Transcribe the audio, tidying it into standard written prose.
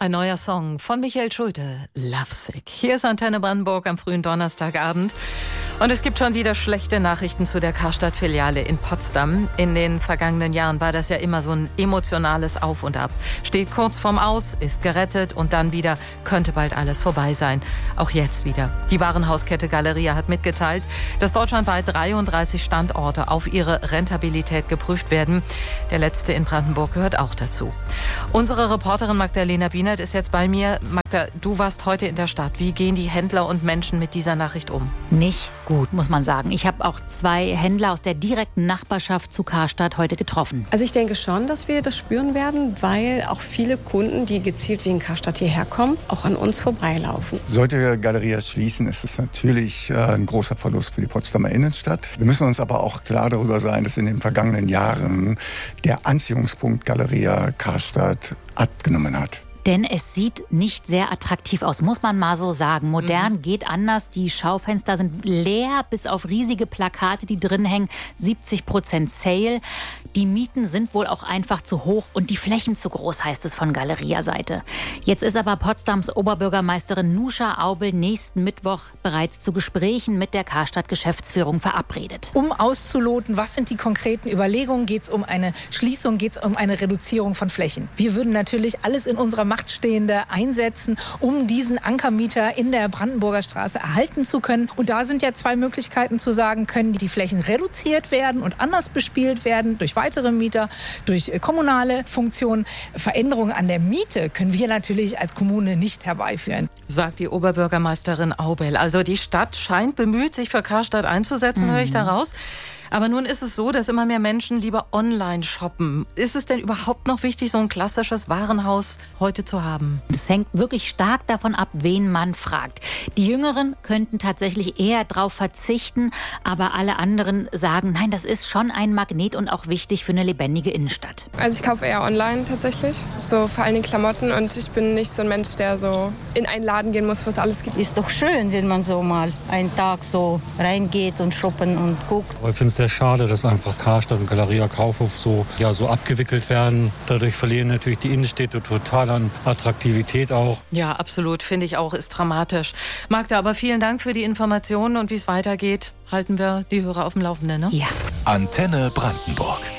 Ein neuer Song von Michael Schulte, Lovesick. Hier ist Antenne Brandenburg am frühen Donnerstagabend. Und es gibt schon wieder schlechte Nachrichten zu der Karstadt-Filiale in Potsdam. In den vergangenen Jahren war das ja immer so ein emotionales Auf und Ab. Steht kurz vorm Aus, ist gerettet und dann wieder könnte bald alles vorbei sein. Auch jetzt wieder. Die Warenhauskette Galeria hat mitgeteilt, dass deutschlandweit 33 Standorte auf ihre Rentabilität geprüft werden. Der letzte in Brandenburg gehört auch dazu. Unsere Reporterin Magdalena Bienert ist jetzt bei mir. Magda, du warst heute in der Stadt. Wie gehen die Händler und Menschen mit dieser Nachricht um? Nicht gut, muss man sagen. Ich habe auch 2 Händler aus der direkten Nachbarschaft zu Karstadt heute getroffen. Also ich denke schon, dass wir das spüren werden, weil auch viele Kunden, die gezielt wegen Karstadt hierher kommen, auch an uns vorbeilaufen. Sollte Galeria schließen, ist es natürlich ein großer Verlust für die Potsdamer Innenstadt. Wir müssen uns aber auch klar darüber sein, dass in den vergangenen Jahren der Anziehungspunkt Galeria Karstadt abgenommen hat. Denn es sieht nicht sehr attraktiv aus, muss man mal so sagen. Modern geht anders. Die Schaufenster sind leer, bis auf riesige Plakate, die drin hängen. 70% Sale. Die Mieten sind wohl auch einfach zu hoch und die Flächen zu groß, heißt es von Galeria-Seite. Jetzt ist aber Potsdams Oberbürgermeisterin Nuscha Aubel nächsten Mittwoch bereits zu Gesprächen mit der Karstadt-Geschäftsführung verabredet. Um auszuloten, was sind die konkreten Überlegungen? Geht es um eine Schließung, geht es um eine Reduzierung von Flächen? Wir würden natürlich alles in unserer Macht Stehende einsetzen, um diesen Ankermieter in der Brandenburger Straße erhalten zu können. Und da sind ja 2 Möglichkeiten zu sagen, können die Flächen reduziert werden und anders bespielt werden durch weitere Mieter, durch kommunale Funktionen. Veränderungen an der Miete können wir natürlich als Kommune nicht herbeiführen. Sagt die Oberbürgermeisterin Aubel. Also die Stadt scheint bemüht, sich für Karstadt einzusetzen, höre ich daraus. Aber nun ist es so, dass immer mehr Menschen lieber online shoppen. Ist es denn überhaupt noch wichtig, so ein klassisches Warenhaus heute zu haben? Es hängt wirklich stark davon ab, wen man fragt. Die Jüngeren könnten tatsächlich eher darauf verzichten, aber alle anderen sagen, nein, das ist schon ein Magnet und auch wichtig für eine lebendige Innenstadt. Also ich kaufe eher online tatsächlich, so vor allem Klamotten, und ich bin nicht so ein Mensch, der so in einen Laden gehen muss, wo es alles gibt. Ist doch schön, wenn man so mal einen Tag so reingeht und shoppen und guckt. Ich finde es sehr schade, dass einfach Karstadt und Galeria Kaufhof so abgewickelt werden. Dadurch verlieren natürlich die Innenstädte total an Attraktivität auch. Ja, absolut, finde ich auch, ist dramatisch. Magda, aber vielen Dank für die Informationen und wie es weitergeht, halten wir die Hörer auf dem Laufenden, ne? Ja. Antenne Brandenburg.